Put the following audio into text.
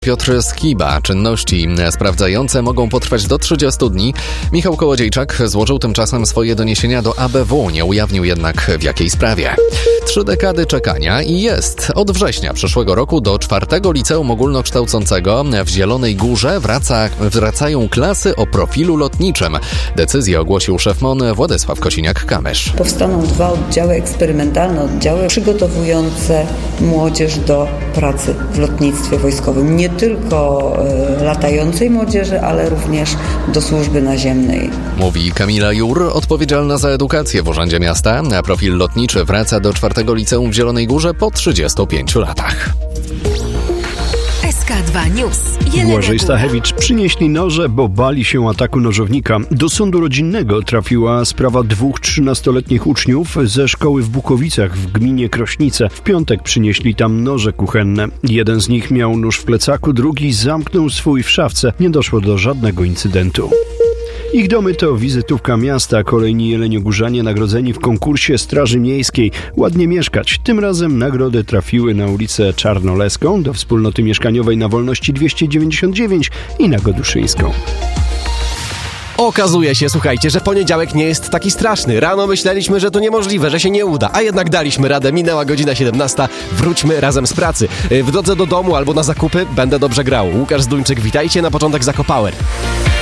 Piotr Skiba. Czynności sprawdzające mogą potrwać do 30 dni. Michał Kołodziejczak złożył tymczasem swoje doniesienia do ABW, nie ujawnił jednak w jakiej sprawie. 3 dekady czekania i jest. Od września przyszłego roku do 4. Liceum Ogólnokształcącego w Zielonej Górze wracają klasy o profilu lotniczym. Decyzję ogłosił szef MON Władysław Kosiniak-Kamysz. Powstaną 2 oddziały eksperymentalne, oddziały przygotowujące młodzież do pracy w lotnictwie wojskowym. Nie tylko latającej młodzieży, ale również do służby naziemnej. Mówi Kamila Jur, odpowiedzialna za edukację w Urzędzie Miasta. A profil lotniczy wraca do 4. Liceum w Zielonej Górze po 35 latach. SK2 News. Błażej Stachewicz. Przynieśli noże, bo bali się ataku nożownika. Do sądu rodzinnego trafiła sprawa 2 13-letnich uczniów ze szkoły w Bukowicach w gminie Krośnice. W piątek przynieśli tam noże kuchenne. Jeden z nich miał nóż w plecaku, drugi zamknął swój w szafce. Nie doszło do żadnego incydentu. Ich domy to wizytówka miasta. Kolejni jeleniogórzanie nagrodzeni w konkursie Straży Miejskiej. Ładnie mieszkać. Tym razem nagrody trafiły na ulicę Czarnoleską, do wspólnoty mieszkaniowej na Wolności 299 i na Goduszyńską. Okazuje się, słuchajcie, że poniedziałek nie jest taki straszny. Rano myśleliśmy, że to niemożliwe, że się nie uda, a jednak daliśmy radę. Minęła godzina 17. Wróćmy razem z pracy. W drodze do domu albo na zakupy będę dobrze grał. Łukasz Zduńczyk, witajcie na początek Zakopower.